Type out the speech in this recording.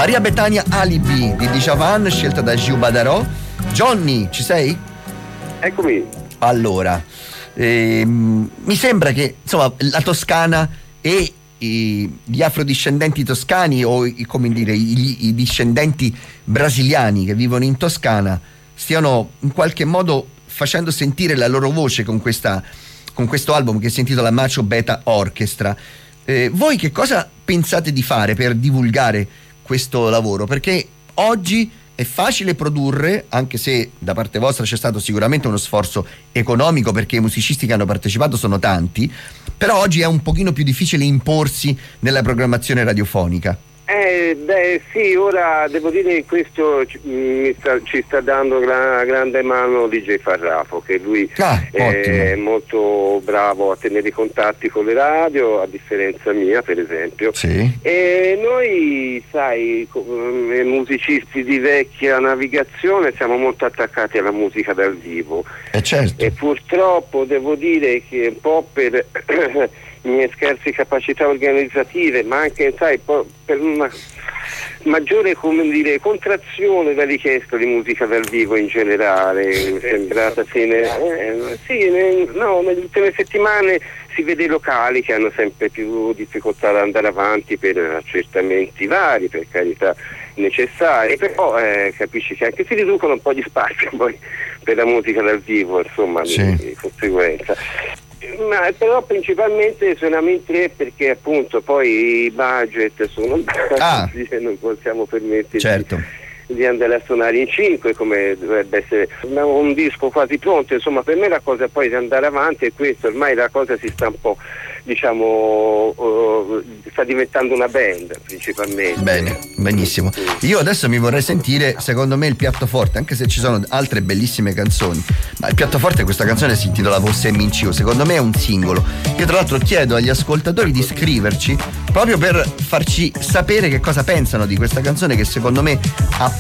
Maria Bethania Alibi di Djavan, scelta da Giu Badarò. Johnny, ci sei? Eccomi. Allora, mi sembra che insomma la Toscana e gli afrodiscendenti toscani o come dire i discendenti brasiliani che vivono in Toscana stiano in qualche modo facendo sentire la loro voce con questo album che si intitola Macho Beta Orchestra. Voi che cosa pensate di fare per divulgare questo lavoro? Perché oggi è facile produrre, anche se da parte vostra c'è stato sicuramente uno sforzo economico, perché i musicisti che hanno partecipato sono tanti, però oggi è un pochino più difficile imporsi nella programmazione radiofonica. Sì, ora devo dire che questo ci sta dando grande mano DJ Farrafo, che lui è molto bravo a tenere i contatti con le radio, a differenza mia per esempio. Sì. E noi, sai, musicisti di vecchia navigazione siamo molto attaccati alla musica dal vivo. Certo. E purtroppo devo dire che un po' per mie scarse capacità organizzative, ma anche sai per una maggiore contrazione della richiesta di musica dal vivo in generale, mi è sembrata nelle ultime settimane si vede i locali che hanno sempre più difficoltà ad andare avanti per accertamenti vari, per carità necessari, però capisci che anche si riducono un po' di spazio poi per la musica dal vivo, insomma, di conseguenza. Ma però principalmente suoniamo in 3 perché appunto poi i budget sono bassi e non possiamo permetterci di andare a suonare in 5 come dovrebbe essere un disco quasi pronto. Insomma, per me la cosa poi di andare avanti è questo, ormai la cosa si sta un po', diciamo, sta diventando una band principalmente. Bene, benissimo. Io adesso mi vorrei sentire, secondo me, il piatto forte, anche se ci sono altre bellissime canzoni, ma il piatto forte, questa canzone si intitola Você Mentiu, secondo me è un singolo. Io tra l'altro chiedo agli ascoltatori di scriverci proprio per farci sapere che cosa pensano di questa canzone, che secondo me ha